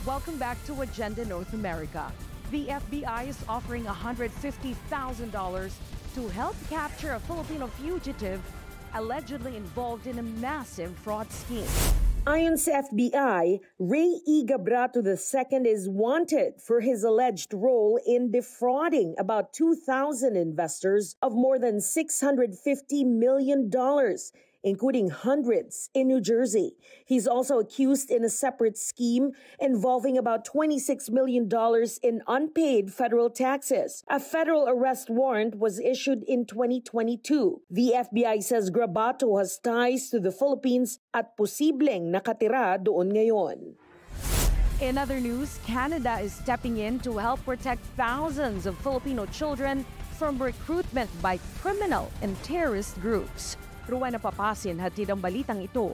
Welcome back to Agenda North America. The FBI is offering $150,000 to help capture a Filipino fugitive allegedly involved in a massive fraud scheme. Ayon sa FBI, Ray E. Gabrato II is wanted for his alleged role in defrauding about 2,000 investors of more than $650 million, including hundreds in New Jersey. He's also accused in a separate scheme involving about $26 million in unpaid federal taxes. A federal arrest warrant was issued in 2022. The FBI says Gabrato has ties to the Philippines at posibleng nakatira doon ngayon. In other news, Canada is stepping in to help protect thousands of Filipino children from recruitment by criminal and terrorist groups. Rowena Papasin hatid ang balitang ito.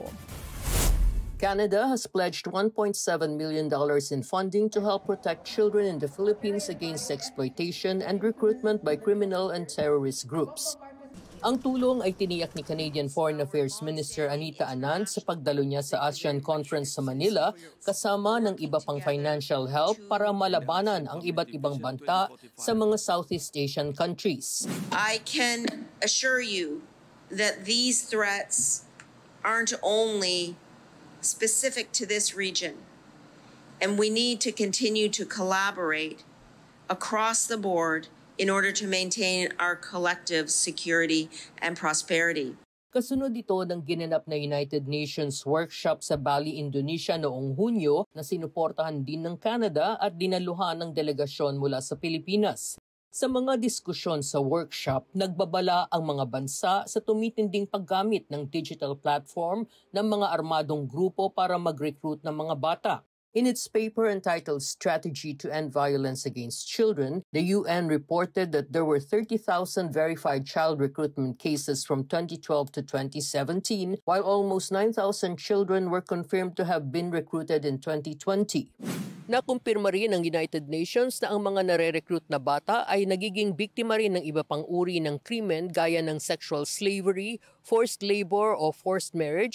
Canada has pledged $1.7 million in funding to help protect children in the Philippines against exploitation and recruitment by criminal and terrorist groups. Ang tulong ay tiniyak ni Canadian Foreign Affairs Minister Anita Anand sa pagdalo niya sa ASEAN Conference sa Manila kasama ng iba pang financial help para malabanan ang iba't ibang banta sa mga Southeast Asian countries. I can assure you that these threats aren't only specific to this region, and we need to continue to collaborate across the board in order to maintain our collective security and prosperity. Kasunod ito ng ginanap na United Nations workshop sa Bali, Indonesia noong Hunyo na sinuportahan din ng Canada at dinaluhan ng delegasyon mula sa Pilipinas. Sa mga diskusyon sa workshop, nagbabala ang mga bansa sa tumitinding paggamit ng digital platform ng mga armadong grupo para mag-recruit ng mga bata. In its paper entitled Strategy to End Violence Against Children, the UN reported that there were 30,000 verified child recruitment cases from 2012 to 2017, while almost 9,000 children were confirmed to have been recruited in 2020. Nakumpirma rin ng United Nations na ang mga nare-recruit na bata ay nagiging biktima rin ng iba pang uri ng krimen gaya ng sexual slavery, forced labor o forced marriage,